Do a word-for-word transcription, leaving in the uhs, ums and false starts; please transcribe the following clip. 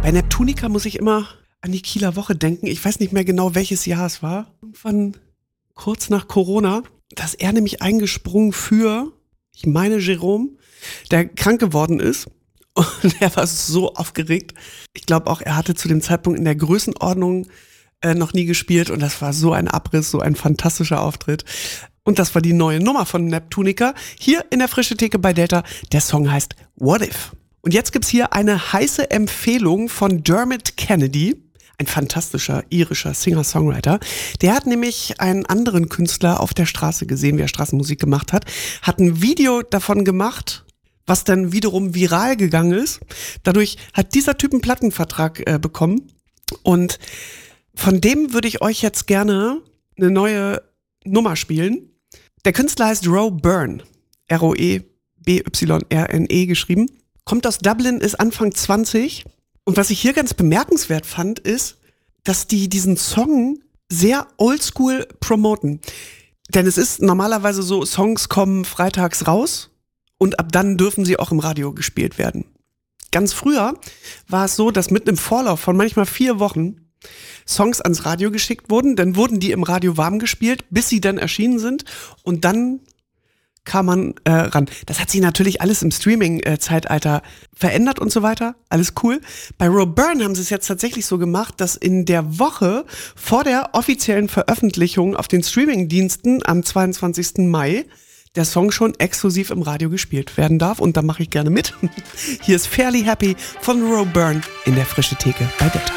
Bei Neptunica muss ich immer an die Kieler Woche denken. Ich weiß nicht mehr genau, welches Jahr es war. Irgendwann kurz nach Corona. Da ist er nämlich eingesprungen für, ich meine, Jerome, der krank geworden ist. Und er war so aufgeregt. Ich glaube auch, er hatte zu dem Zeitpunkt in der Größenordnung äh, noch nie gespielt. Und das war so ein Abriss, so ein fantastischer Auftritt. Und das war die neue Nummer von Neptunica. Hier in der Frische Theke bei Delta. Der Song heißt What If? Und jetzt gibt's hier eine heiße Empfehlung von Dermot Kennedy, ein fantastischer irischer Singer-Songwriter. Der hat nämlich einen anderen Künstler auf der Straße gesehen, wie er Straßenmusik gemacht hat, hat ein Video davon gemacht, was dann wiederum viral gegangen ist. Dadurch hat dieser Typ einen Plattenvertrag äh, bekommen. Und von dem würde ich euch jetzt gerne eine neue Nummer spielen. Der Künstler heißt Roe Byrne, R O E B Y R N E geschrieben. Kommt aus Dublin, ist Anfang zwanzig. Und was ich hier ganz bemerkenswert fand, ist, dass die diesen Song sehr oldschool promoten. Denn es ist normalerweise so, Songs kommen freitags raus und ab dann dürfen sie auch im Radio gespielt werden. Ganz früher war es so, dass mit einem Vorlauf von manchmal vier Wochen Songs ans Radio geschickt wurden. Dann wurden die im Radio warm gespielt, bis sie dann erschienen sind. Und dann kam man äh, ran. Das hat sich natürlich alles im Streaming-Zeitalter verändert und so weiter. Alles cool. Bei Roe Byrne haben sie es jetzt tatsächlich so gemacht, dass in der Woche vor der offiziellen Veröffentlichung auf den Streaming-Diensten am zweiundzwanzigsten Mai der Song schon exklusiv im Radio gespielt werden darf. Und da mache ich gerne mit. Hier ist Fairly Happy von Roe Byrne in der Frische Theke bei Delta.